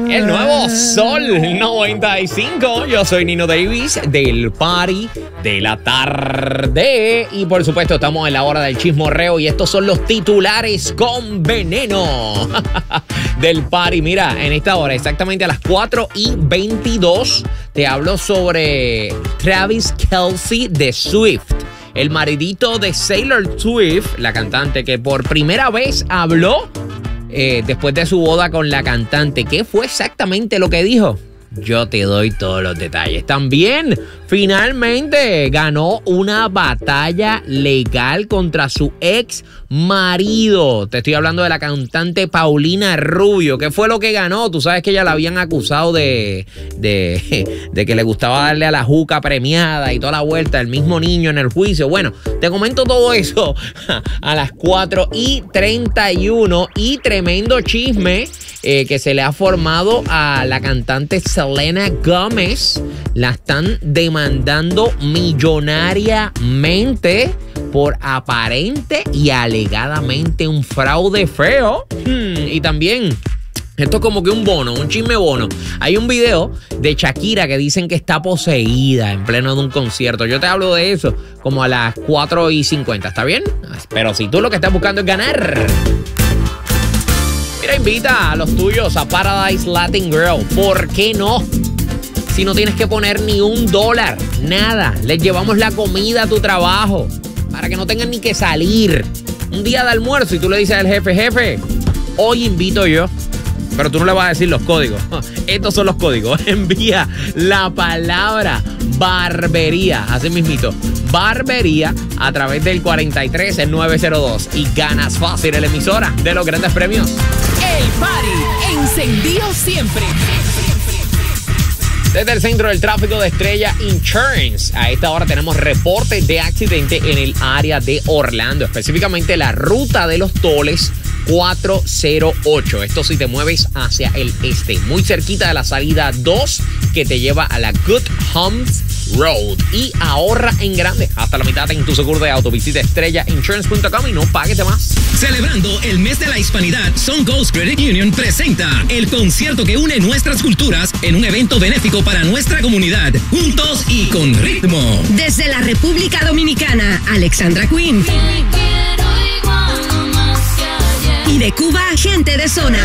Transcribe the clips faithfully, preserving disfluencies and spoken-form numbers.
El nuevo Sol noventa y cinco. Yo soy Nino Davis del Party de la Tarde. Y por supuesto estamos en la hora del chismorreo. Y estos son los titulares con veneno del Party. Mira, en esta hora, exactamente a las cuatro y veintidós, te hablo sobre Travis Kelce de Swift. El maridito de Taylor Swift, la cantante que por primera vez habló eh, después de su boda con la cantante. ¿Qué fue exactamente lo que dijo? Yo te doy todos los detalles. También, finalmente, ganó una batalla legal contra su ex marido. Te estoy hablando de la cantante Paulina Rubio. ¿Qué fue lo que ganó? Tú sabes que ella la habían acusado de, de, de que le gustaba darle a la juca premiada y toda la vuelta, el mismo niño en el juicio. Bueno, te comento todo eso a las cuatro y treinta y uno. Y tremendo chisme eh, que se le ha formado a la cantante Selena Gómez. La están demandando millonariamente por aparente y alegadamente un fraude feo. Hmm, y también, esto es como que un bono, un chisme bono. Hay un video de Shakira que dicen que está poseída en pleno de un concierto. Yo te hablo de eso como a las cuatro y cincuenta, ¿está bien? Pero si tú lo que estás buscando es ganar, mira, invita a los tuyos a Paradise Latin Grill. ¿Por qué no? Si no tienes que poner ni un dólar, nada. Les llevamos la comida a tu trabajo para que no tengan ni que salir. Un día de almuerzo y tú le dices al jefe, jefe, hoy invito yo. Pero tú no le vas a decir los códigos. Estos son los códigos. Envía la palabra barbería, así mismito, barbería, a través del cuarenta y tres nueve cero dos y ganas fácil en la emisora de los grandes premios. El Party, encendido siempre. Desde el centro del tráfico de Estrella Insurance, a esta hora tenemos reportes de accidente en el área de Orlando, específicamente la ruta de los toles cuatrocientos ocho. Esto si te mueves hacia el este, muy cerquita de la salida dos que te lleva a la Good Homes Road. Y ahorra en grande, hasta la mitad en tu seguro de auto. Visita estrella insurance punto com y no pagues de más. Celebrando el mes de la hispanidad, SunCoast Credit Union presenta el concierto que une nuestras culturas en un evento benéfico para nuestra comunidad, juntos y con ritmo. Desde la República Dominicana, Alexandra Queen. Y de Cuba, gente de zona.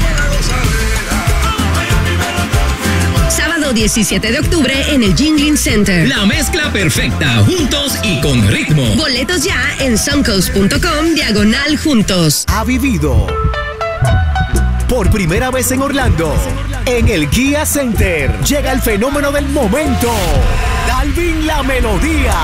Sábado diecisiete de octubre en el Jingling Center. La mezcla perfecta, juntos y con ritmo. Boletos ya en suncoast punto com, diagonal juntos. Ha vivido por primera vez en Orlando, en el Kia Center. Llega el fenómeno del momento, Dalvin La Melodía.